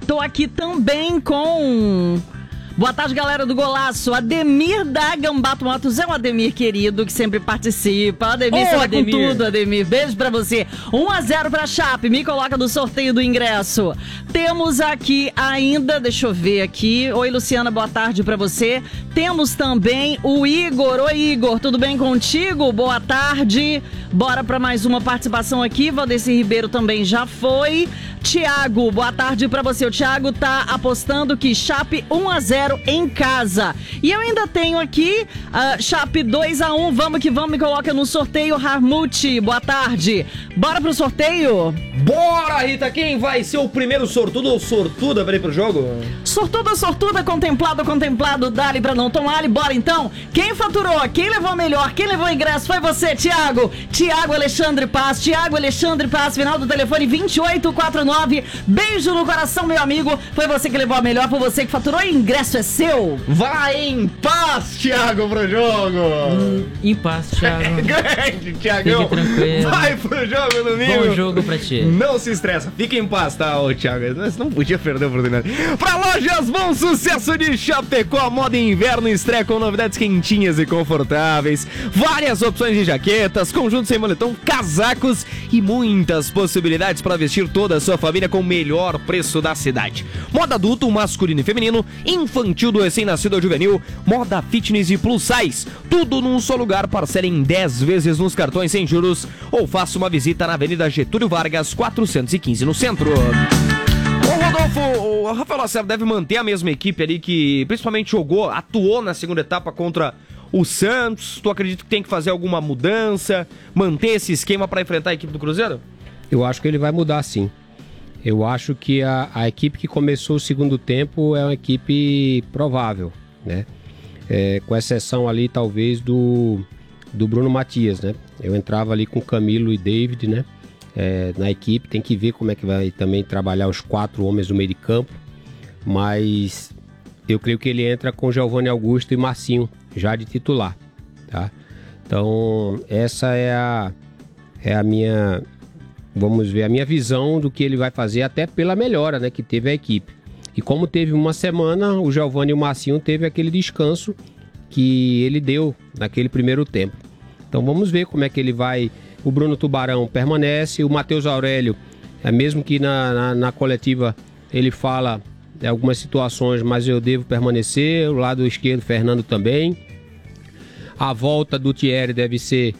Tô aqui também com... Boa tarde, galera do Golaço. Ademir da Gambato Motos é um Ademir querido que sempre participa. Ademir, você vai com tudo, Ademir. Beijo pra você. 1-0 pra Chape. Me coloca no sorteio do ingresso. Temos aqui ainda, deixa eu ver aqui. Oi, Luciana, boa tarde pra você. Temos também o Igor. Oi, Igor, tudo bem contigo? Boa tarde. Bora pra mais uma participação aqui. Valdeci Ribeiro também já foi. Tiago, boa tarde pra você. O Tiago tá apostando que Chape 1-0 em casa. E eu ainda tenho aqui Chape 2-1. Vamos que vamos, me coloca no sorteio. Harmuth, boa tarde. Bora pro sorteio? Bora, Rita. Quem vai ser o primeiro sortudo ou sortuda pra ir pro jogo? Sortuda, sortuda, contemplado, dali pra não tomar. Bora então. Quem faturou? Quem levou melhor? Quem levou o ingresso? Foi você, Tiago. Tiago Alexandre Paz, final do telefone 2849. Beijo no coração, meu amigo. Foi você que levou a melhor, foi você que faturou. O ingresso é seu. Vai em paz, Thiago, pro jogo. Em paz, Thiago. Grande, Thiagão. Fique tranquilo. Vai pro jogo domingo. Bom jogo pra ti. Não se estressa, fica em paz, tá, ô Thiago? Você não podia perder a oportunidade. Pra Lojas Bom Sucesso de Chapecó, a moda inverno estreia com novidades quentinhas e confortáveis. Várias opções de jaquetas, conjuntos sem moletom, casacos e muitas possibilidades para vestir toda a sua família com o melhor preço da cidade. Moda adulto, masculino e feminino, infantil do recém-nascido ao juvenil, moda fitness e plus size. Tudo num só lugar, parcela em 10 vezes nos cartões sem juros ou faça uma visita na Avenida Getúlio Vargas, 415 no centro. Ô Rodolfo, o Rafael Lacerda deve manter a mesma equipe ali que principalmente atuou na segunda etapa contra o Santos. Tu acredita que tem que fazer alguma mudança, manter esse esquema para enfrentar a equipe do Cruzeiro? Eu acho que ele vai mudar sim. Eu acho que a equipe que começou o segundo tempo é uma equipe provável, né? Com exceção ali talvez do Bruno Matias, né? Eu entrava ali com Camilo e David, né? Na equipe, tem que ver como é que vai também trabalhar os 4 homens do meio de campo, mas eu creio que ele entra com Giovanni Augusto e Marcinho já de titular, tá? Então essa é a minha... Vamos ver a minha visão do que ele vai fazer, até pela melhora, né, que teve a equipe. E como teve uma semana, o Giovanni e o Marcinho teve aquele descanso que ele deu naquele primeiro tempo. Então vamos ver como é que ele vai. O Bruno Tubarão permanece, o Matheus Aurélio, mesmo que na coletiva ele fala algumas situações, mas eu devo permanecer. O lado esquerdo, Fernando também. A volta do Thierry deve ser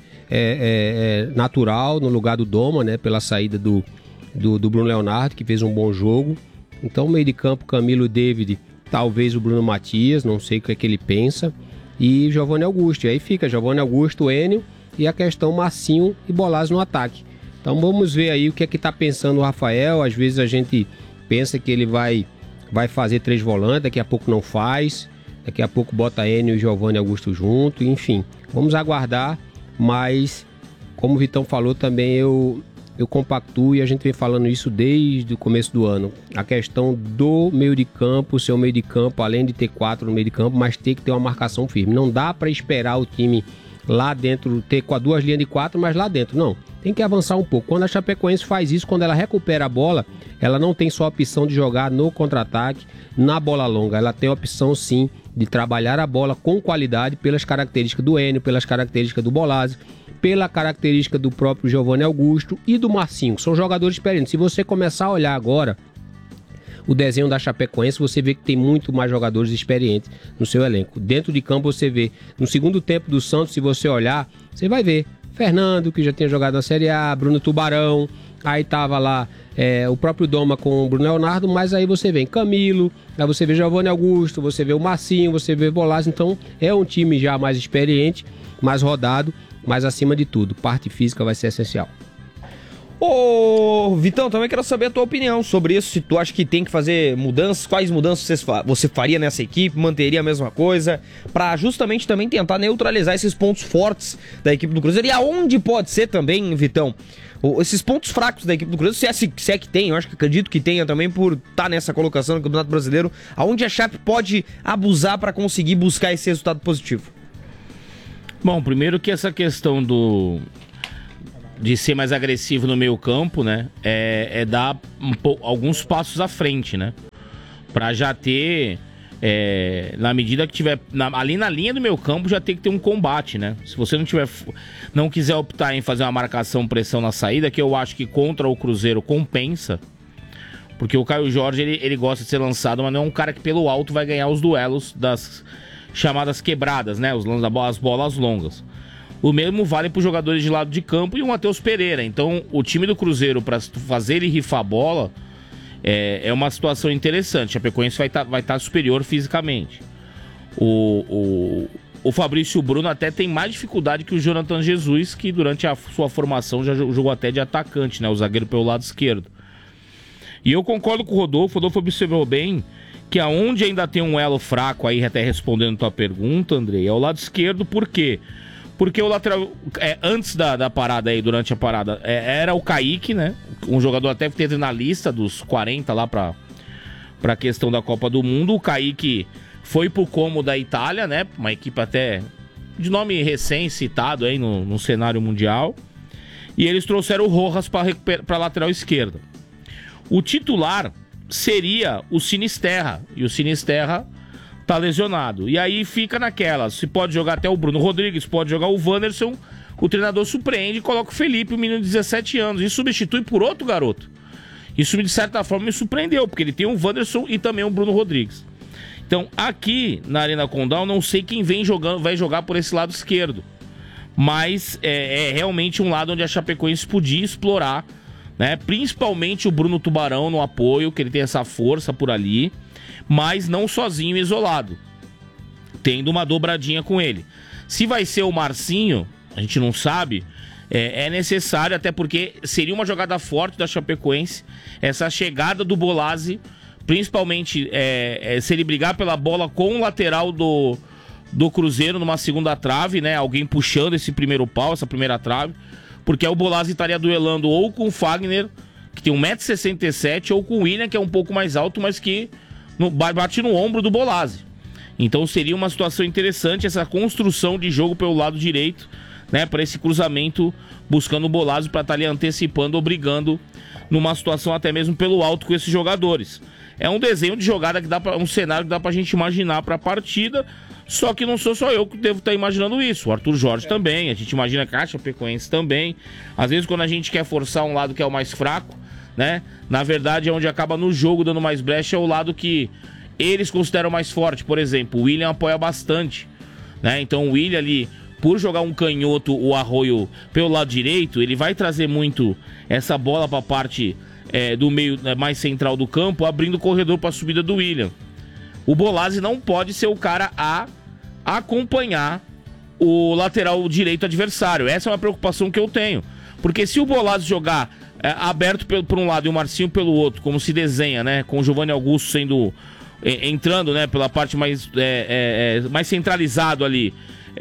natural no lugar do Doma, né, pela saída do Bruno Leonardo, que fez um bom jogo. Então meio de campo, Camilo, David, talvez o Bruno Matias, não sei o que é que ele pensa, e Giovanni Augusto. E aí fica Giovanni Augusto, Enio e a questão Marcinho e Bolazzi no ataque. Então vamos ver aí o que é que está pensando o Rafael. Às vezes a gente pensa que ele vai fazer 3 volantes, daqui a pouco não faz, daqui a pouco bota Enio e Giovanni Augusto junto, enfim, vamos aguardar. Mas, como o Vitão falou também, eu compactuo, e a gente vem falando isso desde o começo do ano. A questão do meio de campo, seu meio de campo, além de ter 4 no meio de campo, mas tem que ter uma marcação firme. Não dá para esperar o time lá dentro, ter com as 2 linhas de 4, mas lá dentro, não. Tem que avançar um pouco. Quando a Chapecoense faz isso, quando ela recupera a bola, ela não tem só a opção de jogar no contra-ataque, na bola longa. Ela tem a opção, sim, de trabalhar a bola com qualidade pelas características do Enio, pelas características do Bolazzi, pela característica do próprio Giovanni Augusto e do Marcinho, que são jogadores experientes. Se você começar a olhar agora o desenho da Chapecoense, você vê que tem muito mais jogadores experientes no seu elenco. Dentro de campo você vê, no segundo tempo do Santos, se você olhar, você vai ver Fernando, que já tinha jogado na Série A, Bruno Tubarão, aí tava lá o próprio Doma com o Bruno Leonardo, mas aí você vê Camilo, aí você vê Giovanni Augusto, você vê o Marcinho, você vê o Bolazzi. Então é um time já mais experiente, mais rodado, mas acima de tudo, parte física vai ser essencial. Ô, Vitão, também quero saber a tua opinião sobre isso. Se tu acha que tem que fazer mudanças, quais mudanças você faria nessa equipe, manteria a mesma coisa, pra justamente também tentar neutralizar esses pontos fortes da equipe do Cruzeiro. E aonde pode ser também, Vitão, esses pontos fracos da equipe do Cruzeiro, se é que tem, eu acredito que tenha também por estar nessa colocação no Campeonato Brasileiro, aonde a Chape pode abusar para conseguir buscar esse resultado positivo? Bom, primeiro que essa questão de ser mais agressivo no meio campo, né, é dar alguns passos à frente, né? Pra já ter, na medida que tiver, ali na linha do meio campo, já tem que ter um combate, né? Se você não quiser optar em fazer uma marcação, pressão na saída, que eu acho que contra o Cruzeiro compensa, porque o Caio Jorge, ele gosta de ser lançado, mas não é um cara que pelo alto vai ganhar os duelos das chamadas quebradas, né? As bolas longas. O mesmo vale para os jogadores de lado de campo e o Matheus Pereira. Então, o time do Cruzeiro, para fazer ele rifar a bola, é uma situação interessante. A Chapecoense vai tá superior fisicamente. O Fabrício Bruno até tem mais dificuldade que o Jonathan Jesus, que durante a sua formação já jogou até de atacante, né? O zagueiro pelo lado esquerdo. E eu concordo com o Rodolfo observou bem que aonde ainda tem um elo fraco aí, até respondendo tua pergunta, Andrei, é o lado esquerdo. Por quê? Porque o lateral, antes da parada aí, durante a parada, era o Kaique, né? Um jogador até que teve na lista dos 40 lá pra questão da Copa do Mundo. O Kaique foi pro Como da Itália, né? Uma equipe até de nome recém-citado aí no cenário mundial. E eles trouxeram o Rojas pra lateral esquerda. O titular seria o Sinisterra. E o Sinisterra tá lesionado. E aí fica naquela. Se pode jogar até o Bruno Rodrigues, pode jogar o Wanderson. O treinador surpreende e coloca o Felipe, um menino de 17 anos. E substitui por outro garoto. Isso, de certa forma, me surpreendeu. Porque ele tem um Wanderson e também um Bruno Rodrigues. Então, aqui na Arena Condal, não sei quem vai jogar por esse lado esquerdo. Mas é realmente um lado onde a Chapecoense podia explorar, né? Principalmente o Bruno Tubarão no apoio, que ele tem essa força por ali, mas não sozinho e isolado, tendo uma dobradinha com ele. Se vai ser o Marcinho, a gente não sabe, é necessário, até porque seria uma jogada forte da Chapecoense, essa chegada do Bolazzi, principalmente se ele brigar pela bola com o lateral do Cruzeiro numa segunda trave, né? Alguém puxando esse primeiro pau, essa primeira trave, porque o Bolazzi estaria duelando ou com o Fagner, que tem 1,67 m, ou com o William, que é um pouco mais alto, mas que bate no ombro do Bolazzi. Então seria uma situação interessante essa construção de jogo pelo lado direito, né, para esse cruzamento, buscando o Bolazzi para estar ali antecipando ou brigando numa situação até mesmo pelo alto com esses jogadores. É um desenho de jogada que dá para um cenário que dá pra gente imaginar para a partida. Só que não sou só eu que devo estar imaginando isso. O Arthur Jorge também. A gente imagina que a Chapecoense também. Às vezes, quando a gente quer forçar um lado que é o mais fraco, né? Na verdade, é onde acaba no jogo dando mais brecha, é o lado que eles consideram mais forte. Por exemplo, o William apoia bastante, né? Então, o William ali, por jogar um canhoto, o Arroio pelo lado direito, ele vai trazer muito essa bola para a parte do meio mais central do campo, abrindo o corredor para a subida do William. O Bolazzi não pode ser o cara a acompanhar o lateral direito adversário. Essa é uma preocupação que eu tenho. Porque se o Bolazzi jogar aberto por um lado e o Marcinho pelo outro, como se desenha, né? Com o Giovanni Augusto entrando, né, pela parte mais centralizado ali,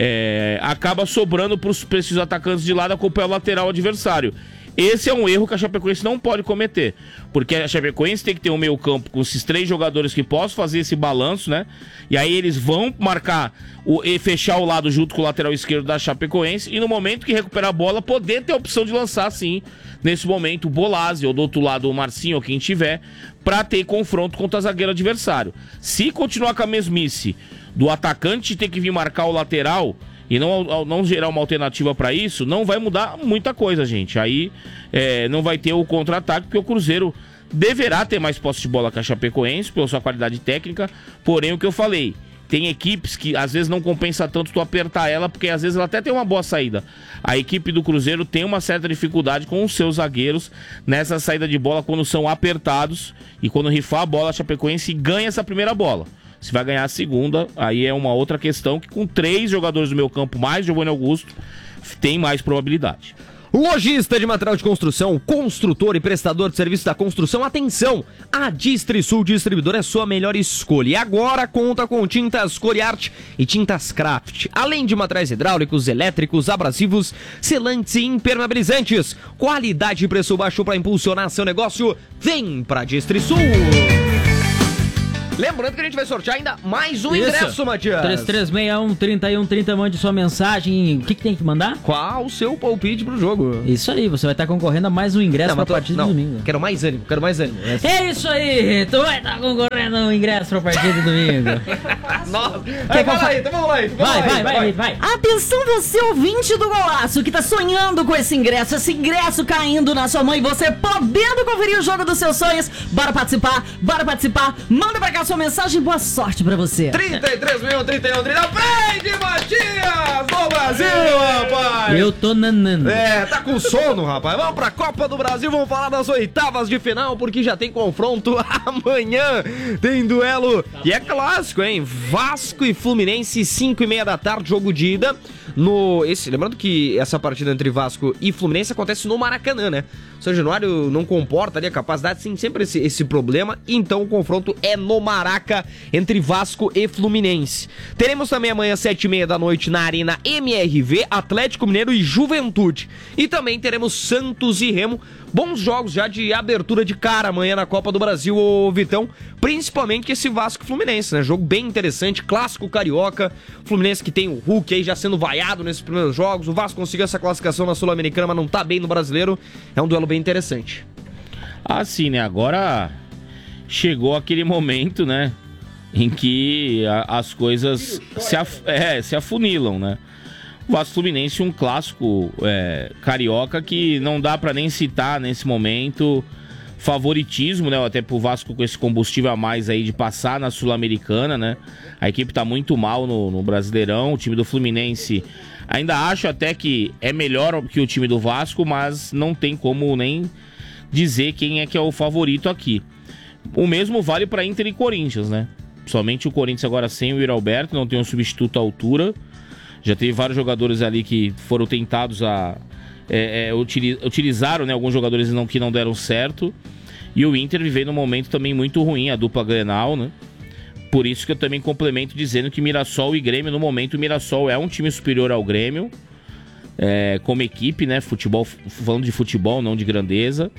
acaba sobrando para esses atacantes de lado acompanhar o lateral adversário. Esse é um erro que a Chapecoense não pode cometer, porque a Chapecoense tem que ter um meio campo com esses 3 jogadores que possam fazer esse balanço, né? E aí eles vão marcar e fechar o lado junto com o lateral esquerdo da Chapecoense, e no momento que recuperar a bola, poder ter a opção de lançar, sim, nesse momento, o Bolazzi, ou do outro lado o Marcinho, ou quem tiver, pra ter confronto contra o zagueiro adversário. Se continuar com a mesmice do atacante ter que vir marcar o lateral e não gerar uma alternativa para isso, não vai mudar muita coisa, gente. Aí não vai ter o contra-ataque, porque o Cruzeiro deverá ter mais posse de bola que a Chapecoense, pela sua qualidade técnica. Porém, o que eu falei, tem equipes que às vezes não compensa tanto tu apertar ela, porque às vezes ela até tem uma boa saída. A equipe do Cruzeiro tem uma certa dificuldade com os seus zagueiros nessa saída de bola quando são apertados, e quando rifar a bola, a Chapecoense ganha essa primeira bola. Se vai ganhar a segunda, aí é uma outra questão, que com 3 jogadores do meu campo, mais Giovanni Augusto, tem mais probabilidade. Lojista de material de construção, construtor e prestador de serviço da construção, atenção! A Distrisul Distribuidora é a sua melhor escolha. E agora conta com tintas Coriarte e tintas Craft. Além de materiais hidráulicos, elétricos, abrasivos, selantes e impermeabilizantes. Qualidade e preço baixo para impulsionar seu negócio. Vem pra Distrisul! lembrando que a gente vai sortear ainda mais um Isso. ingresso, Matias. 3361-3130, mande sua mensagem. O que tem que mandar? Qual o seu palpite pro jogo? Isso aí, você vai estar concorrendo a mais um ingresso pra partida de domingo. Quero mais ânimo. É isso aí, tu vai estar concorrendo a um ingresso pra partida de domingo. Nossa. Quer que eu Vamos lá aí. Vai. Atenção você, ouvinte do Golaço, que tá sonhando com esse ingresso caindo na sua mão e você podendo conferir o jogo dos seus sonhos. Bora participar. Manda pra cá sua mensagem, boa sorte pra você. 33.031, frente, Matias, do Brasil, rapaz. Eu tô nanando. Tá com sono, rapaz. Vamos pra Copa do Brasil, vamos falar das oitavas de final, porque já tem confronto amanhã. Tem duelo e é clássico, hein? Vasco e Fluminense, 5h30 da tarde, jogo de ida. Lembrando que essa partida entre Vasco e Fluminense acontece no Maracanã, né? O São Januário não comporta ali a capacidade, tem sempre esse problema, então o confronto é no Maraca entre Vasco e Fluminense. Teremos também amanhã 7h30 da noite na Arena MRV, Atlético Mineiro e Juventude. E também teremos Santos e Remo, bons jogos já de abertura de cara amanhã na Copa do Brasil, ô Vitão, principalmente esse Vasco e Fluminense, né? Jogo bem interessante, clássico carioca, Fluminense que tem o Hulk aí já sendo vaiado nesses primeiros jogos, o Vasco conseguiu essa classificação na Sul-Americana, mas não tá bem no Brasileiro, é um duelo bem interessante. Assim, né? Agora chegou aquele momento, né? Em que as coisas se afunilam, né? O Vasco Fluminense, um clássico carioca que não dá pra nem citar nesse momento. Favoritismo, né? Até pro Vasco com esse combustível a mais aí de passar na Sul-Americana, né? A equipe tá muito mal no Brasileirão. O time do Fluminense ainda acho até que é melhor que o time do Vasco, mas não tem como nem dizer quem é que é o favorito aqui. O mesmo vale para Inter e Corinthians, né? Somente o Corinthians agora sem o Yuri Alberto, não tem um substituto à altura. Já teve vários jogadores ali que foram tentados utilizaram, né, alguns jogadores que não deram certo. E o Inter vivendo um momento também muito ruim, a dupla Grenal, né? Por isso que eu também complemento dizendo que Mirassol e Grêmio, no momento, o Mirassol é um time superior ao Grêmio, como equipe, né? Futebol, falando de futebol, não de grandeza.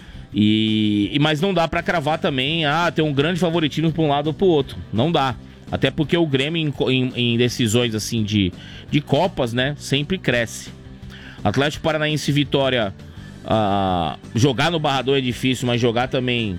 Mas não dá pra cravar também, tem um grande favoritismo pra um lado ou pro outro. Não dá. Até porque o Grêmio em decisões assim de Copas, né? Sempre cresce. Atlético Paranaense e Vitória, jogar no Barradão é difícil, mas jogar também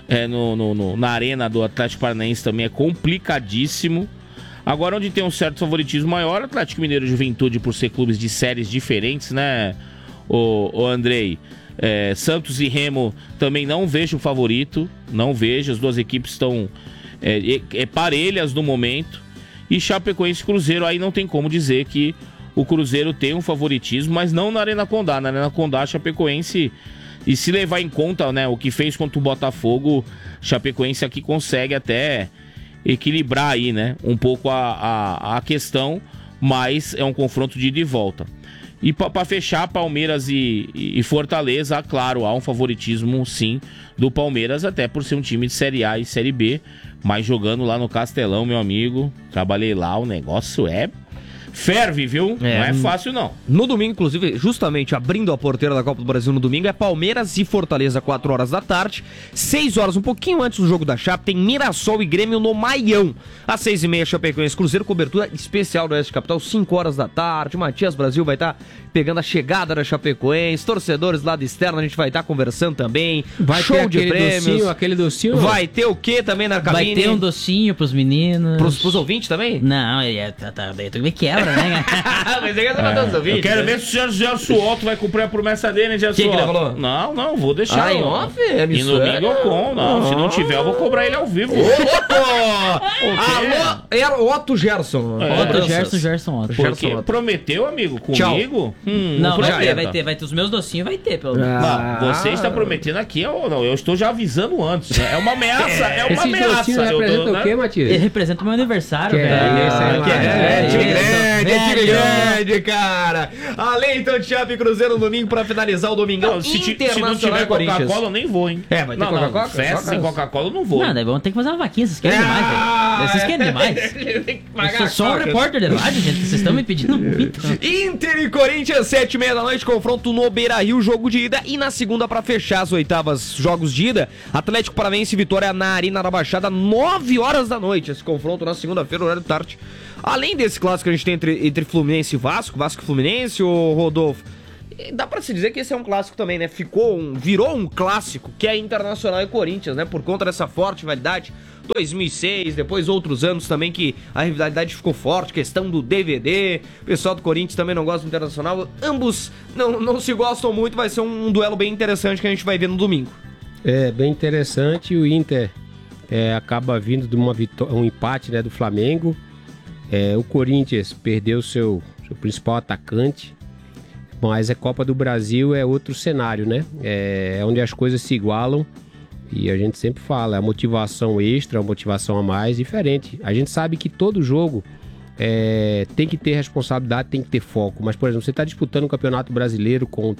na arena do Atlético Paranaense também é complicadíssimo. Agora, onde tem um certo favoritismo maior, Atlético Mineiro e Juventude, por ser clubes de séries diferentes, né, o Andrei? Santos e Remo também não vejo o favorito, não vejo, as duas equipes estão parelhas no momento. E Chapecoense e Cruzeiro, aí não tem como dizer que o Cruzeiro tem um favoritismo, mas não na Arena Condá. Na Arena Condá, Chapecoense, e se levar em conta, né, o que fez contra o Botafogo, Chapecoense aqui consegue até equilibrar aí, né, um pouco a questão, mas é um confronto de ida e volta. E para fechar, Palmeiras e Fortaleza, claro, há um favoritismo sim do Palmeiras, até por ser um time de Série A e Série B, mas jogando lá no Castelão, meu amigo, trabalhei lá, o negócio ferve, viu? Não é fácil, não. No domingo, inclusive, justamente abrindo a porteira da Copa do Brasil no domingo, é Palmeiras e Fortaleza, 4 horas da tarde. 6 horas, um pouquinho antes do jogo da Chape, tem Mirassol e Grêmio no Maião. Às 6h30, Chapecoense Cruzeiro, cobertura especial do Oeste Capital, 5 horas da tarde. Matias Brasil vai estar pegando a chegada da Chapecoense, torcedores lá de externo, a gente vai estar conversando também. Vai show ter de prêmios. Aquele docinho? Vai ter o quê também na cabine? Vai ter um docinho pros meninos. Pros ouvintes também? Não, daí tu me quebra, né? Mas é que eu quero ver se o senhor Gerson Otto vai cumprir a promessa dele, né, Gerson Otto? O que ele falou? Não, vou deixar. Em off? E no domingo eu com. Não, se não tiver, eu vou cobrar ele ao vivo. Alô, era Otto Gerson. Gerson Otto. Porque prometeu, amigo, comigo? Não, vai ter os meus docinhos, vai ter, pelo menos. Não, você está prometendo aqui, eu estou já avisando antes. Né? É uma ameaça, Esse docinho representa o quê, Matias? Ele representa o meu aniversário, velho. Time grande. time grande, cara. Além então de Chape e Cruzeiro no domingo pra finalizar o domingão. Se não tiver Coca-Cola, eu nem vou, hein? Vai ter Coca-Cola? Festa sem Coca-Cola, eu não vou. Não, daí vamos ter que fazer uma vaquinha, vocês querem demais, velho. Vocês querem demais. Eu sou só um repórter de rádio, gente, vocês estão me pedindo muito. Inter e Corinthians, 7h30 da noite, confronto no Beira-Rio, jogo de ida. E na segunda, pra fechar as oitavas, jogos de ida, Atlético Paranaense e Vitória na Arena da Baixada, 9 horas da noite. Esse confronto na segunda-feira, horário de tarde. Além desse clássico que a gente tem entre Fluminense e Vasco e Fluminense, ô Rodolfo, dá pra se dizer que esse é um clássico também, né? Virou um clássico, que é Internacional e Corinthians, né? Por conta dessa forte rivalidade. 2006, depois outros anos também que a rivalidade ficou forte, questão do DVD, o pessoal do Corinthians também não gosta do Internacional, ambos não se gostam muito, vai ser um duelo bem interessante que a gente vai ver no domingo. É, bem interessante, o Inter acaba vindo de um empate, né, do Flamengo, o Corinthians perdeu seu principal atacante, mas a Copa do Brasil é outro cenário, né, é onde as coisas se igualam. E a gente sempre fala, a motivação extra, a motivação a mais, diferente. A gente sabe que todo jogo tem que ter responsabilidade, tem que ter foco. Mas, por exemplo, você está disputando o Campeonato Brasileiro com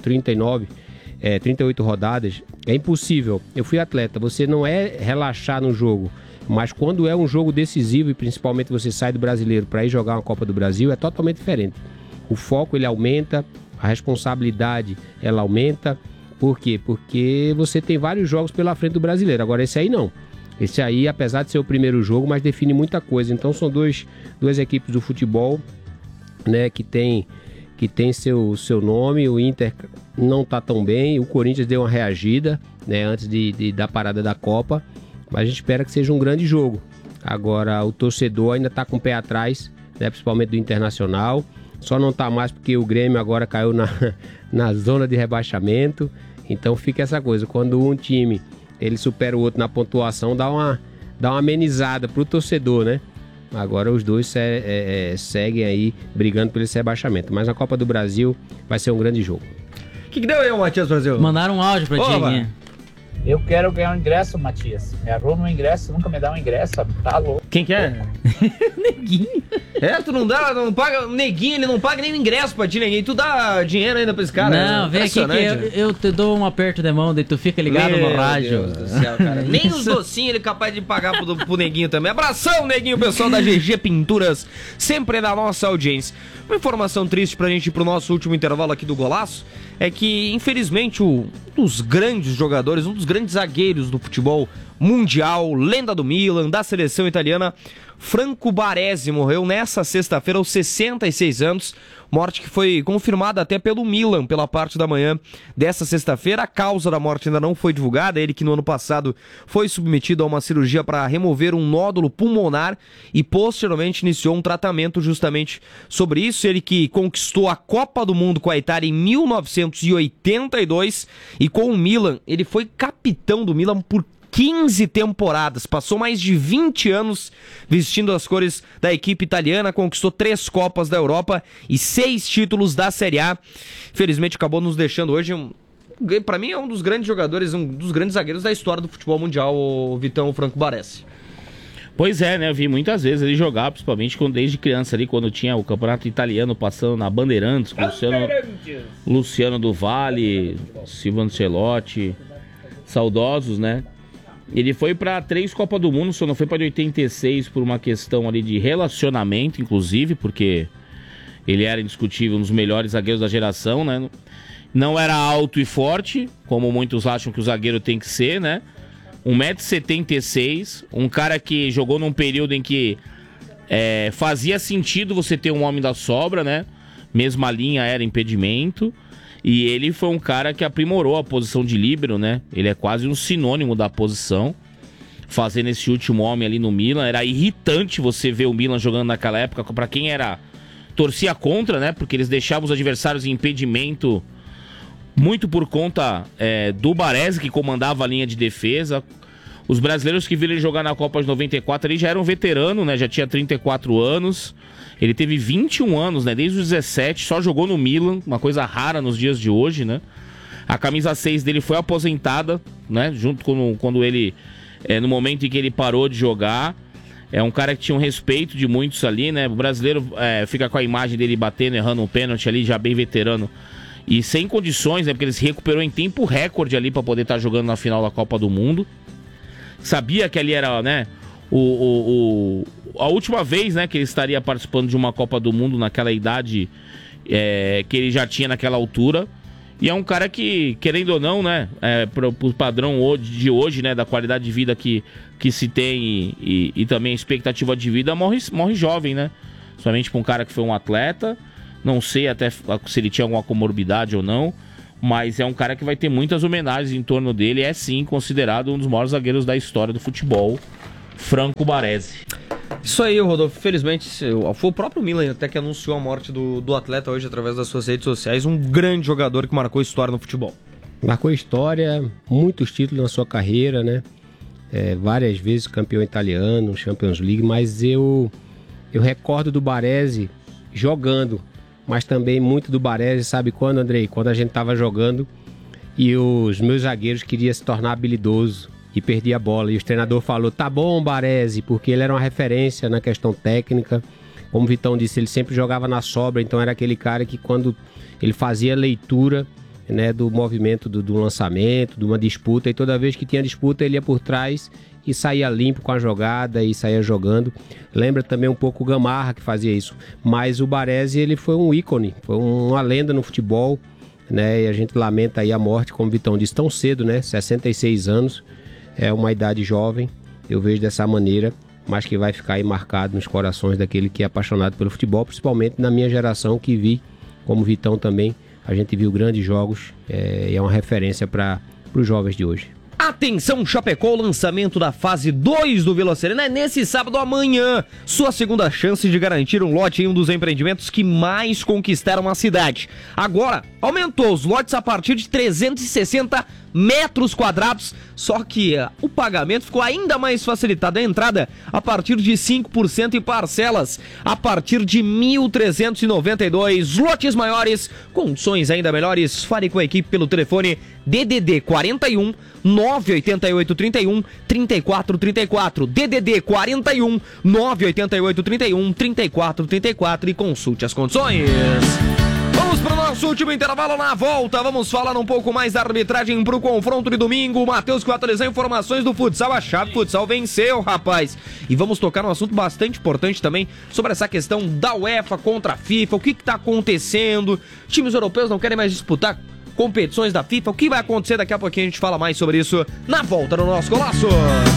38 rodadas, é impossível. Eu fui atleta, você não é relaxar no jogo. Mas quando é um jogo decisivo e principalmente você sai do Brasileiro para ir jogar uma Copa do Brasil, é totalmente diferente. O foco ele aumenta, a responsabilidade ela aumenta. Por quê? Porque você tem vários jogos pela frente do Brasileiro. Agora esse aí não. Esse aí, apesar de ser o primeiro jogo, mas define muita coisa. Então são duas equipes do futebol, né, que tem seu nome. O Inter não está tão bem. O Corinthians deu uma reagida, né, antes da parada da Copa. Mas a gente espera que seja um grande jogo. Agora o torcedor ainda está com o pé atrás, né, principalmente do Internacional. Só não está mais porque o Grêmio agora caiu na zona de rebaixamento. Então fica essa coisa, quando um time ele supera o outro na pontuação, dá uma amenizada pro torcedor, né? Agora os dois seguem aí brigando por esse rebaixamento. Mas na Copa do Brasil vai ser um grande jogo. O que deu aí, Matias Brasil? Mandaram um áudio pra ti aqui. Eu quero ganhar um ingresso, Matias. Me arruma um ingresso, nunca me dá um ingresso, sabe? Tá louco. Quem que é? Neguinho. Tu não paga, Neguinho, ele não paga nem o ingresso pra ti, Neguinho. Tu dá dinheiro ainda pra esse cara? Não, vem aqui que eu te dou um aperto de mão, daí tu fica ligado no rádio. Meu Deus do céu, cara. Nem os docinhos ele é capaz de pagar pro Neguinho também. Abração, Neguinho, pessoal da GG Pinturas, sempre na nossa audiência. Uma informação triste pra gente ir pro nosso último intervalo aqui do Golaço é que, infelizmente, um dos grandes jogadores, um dos grandes zagueiros do futebol mundial, lenda do Milan, da seleção italiana, Franco Baresi, morreu nessa sexta-feira aos 66 anos, morte que foi confirmada até pelo Milan pela parte da manhã dessa sexta-feira. A causa da morte ainda não foi divulgada, ele que no ano passado foi submetido a uma cirurgia para remover um nódulo pulmonar e posteriormente iniciou um tratamento justamente sobre isso. Ele que conquistou a Copa do Mundo com a Itália em 1982 e com o Milan, ele foi capitão do Milan por 15 temporadas, passou mais de 20 anos vestindo as cores da equipe italiana, conquistou 3 Copas da Europa e 6 títulos da Série A. Infelizmente acabou nos deixando hoje, pra mim é um dos grandes jogadores, um dos grandes zagueiros da história do futebol mundial, o Vitão Franco Baresi. Pois é, né? Eu vi muitas vezes ele jogar, principalmente desde criança ali, quando tinha o campeonato italiano passando na Bandeirantes, com Luciano do Valle, Silvio Ancelotti, saudosos, né? Ele foi para 3 Copas do Mundo, só não foi para 86 por uma questão ali de relacionamento, inclusive, porque ele era indiscutível um dos melhores zagueiros da geração, né? Não era alto e forte, como muitos acham que o zagueiro tem que ser, né? 1,76 m, um cara que jogou num período em que fazia sentido você ter um homem da sobra, né? Mesma linha era impedimento. E ele foi um cara que aprimorou a posição de líbero, né? Ele é quase um sinônimo da posição. Fazendo esse último homem ali no Milan. Era irritante você ver o Milan jogando naquela época. Pra quem torcia contra, né? Porque eles deixavam os adversários em impedimento muito por conta do Baresi, que comandava a linha de defesa. Os brasileiros que viram ele jogar na Copa de 94 ele já era um veterano, né? Já tinha 34 anos. Ele teve 21 anos, né? Desde os 17, só jogou no Milan, uma coisa rara nos dias de hoje, né? A camisa 6 dele foi aposentada, né? Junto com quando ele... no momento em que ele parou de jogar. É um cara que tinha um respeito de muitos ali, né? O brasileiro fica com a imagem dele batendo, errando um pênalti ali, já bem veterano. E sem condições, né? Porque ele se recuperou em tempo recorde ali pra poder estar jogando na final da Copa do Mundo. Sabia que ali era, né? A última vez, né? Que ele estaria participando de uma Copa do Mundo naquela idade que ele já tinha naquela altura. E é um cara que, querendo ou não, né? Pro padrão de hoje, né? Da qualidade de vida que se tem e também a expectativa de vida, morre jovem, né? Somente pra um cara que foi um atleta. Não sei até se ele tinha alguma comorbidade ou não, mas é um cara que vai ter muitas homenagens em torno dele. É sim considerado um dos maiores zagueiros da história do futebol, Franco Baresi. Isso aí, Rodolfo. Felizmente, foi o próprio Milan até que anunciou a morte do atleta hoje através das suas redes sociais. Um grande jogador que marcou história no futebol. Marcou história, muitos títulos na sua carreira, né? Várias vezes campeão italiano, Champions League, mas eu recordo do Baresi jogando. Mas também muito do Baresi, sabe quando, Andrei? Quando a gente tava jogando e os meus zagueiros queriam se tornar habilidoso e perdia a bola. E o treinador falou, tá bom, Baresi, porque ele era uma referência na questão técnica. Como o Vitão disse, ele sempre jogava na sobra, então era aquele cara que quando ele fazia leitura, né, do movimento do lançamento, de uma disputa, e toda vez que tinha disputa ele ia por trás e saía limpo com a jogada e saía jogando. Lembra também um pouco o Gamarra que fazia isso. Mas o Baresi, ele foi um ícone, foi uma lenda no futebol, né? E a gente lamenta aí a morte, como o Vitão disse, tão cedo, né? 66 anos, é uma idade jovem, eu vejo dessa maneira, mas que vai ficar aí marcado nos corações daquele que é apaixonado pelo futebol, principalmente na minha geração que vi, como o Vitão também, a gente viu grandes jogos, e é uma referência para os jovens de hoje. Atenção, Chapecó, o lançamento da fase 2 do Vila Serena é nesse sábado amanhã. Sua segunda chance de garantir um lote em um dos empreendimentos que mais conquistaram a cidade. Agora, aumentou os lotes a partir de 360 metros quadrados, só que o pagamento ficou ainda mais facilitado. A entrada a partir de 5% em parcelas, a partir de 1.392. Lotes maiores, condições ainda melhores. Fale com a equipe pelo telefone DDD 41 988 31 34 34. DDD 41 988 31 34 34 e consulte as condições. Vamos para o nosso último intervalo. Na volta vamos falar um pouco mais da arbitragem para o confronto de domingo. O Matheus que vai atualizar informações do futsal. A Chave Futsal venceu, rapaz. E vamos tocar num assunto bastante importante também sobre essa questão da UEFA contra a FIFA. O que está acontecendo? Times europeus não querem mais disputar competições da FIFA. O que vai acontecer daqui a pouquinho? A gente fala mais sobre isso na volta no nosso Golaço.